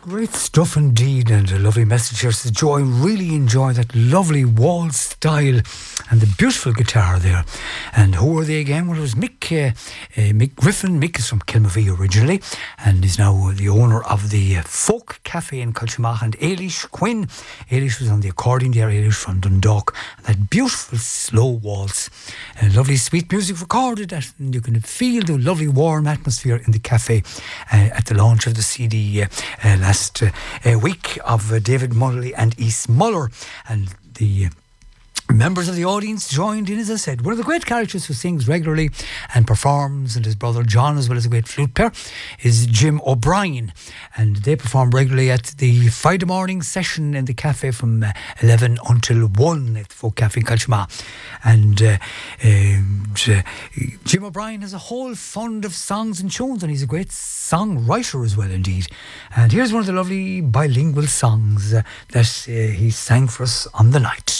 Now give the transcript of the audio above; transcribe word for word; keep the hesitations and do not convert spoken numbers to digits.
Great stuff indeed, and a lovely message here. Says Joe, I really enjoy that lovely wall style and the beautiful guitar there. And who are they again? Well, it was Mick uh, uh, Mick Griffin. Mick is from Kilmavie originally, and is now the owner of the uh, Folk Cafe in Cultimach. And Eilish Quinn. Eilish was on the accordion there. Eilish from Dundalk. And that beautiful slow waltz, and lovely sweet music recorded. That, and you can feel the lovely warm atmosphere in the cafe uh, at the launch of the C D uh, uh, last uh, uh, week of uh, David Mullally and East Muller, and the uh, members of the audience joined in, as I said. One of the great characters who sings regularly and performs, and his brother John, as well as a great flute player, is Jim O'Brien, and they perform regularly at the Friday morning session in the cafe from uh, eleven until one at the Folk Cafe in Cultimach. And uh, uh, Jim O'Brien has a whole fund of songs and tunes, and he's a great songwriter as well indeed. And here's one of the lovely bilingual songs uh, that uh, he sang for us on the night.